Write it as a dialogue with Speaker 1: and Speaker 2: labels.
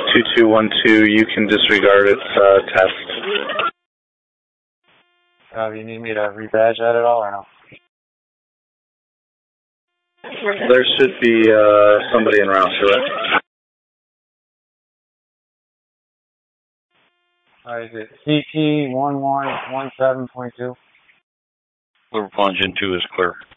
Speaker 1: 2212, you can disregard its test.
Speaker 2: You need me to rebadge that at all or no?
Speaker 1: There should be somebody en route to it.
Speaker 2: Is it CT1117.2?
Speaker 3: Liverpool Engine 2 is clear.